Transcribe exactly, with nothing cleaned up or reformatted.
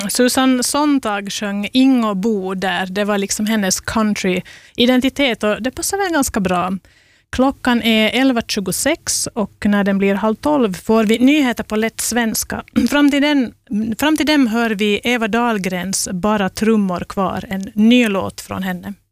Susan Sontag sjöng Ingo Bo där. Det var liksom hennes country-identitet och det passar väl ganska bra. Klockan är elva tjugosex och när den blir halv tolv får vi nyheter på lätt svenska. Fram till, den, fram till dem hör vi Eva Dahlgrens Bara trummor kvar, en ny låt från henne.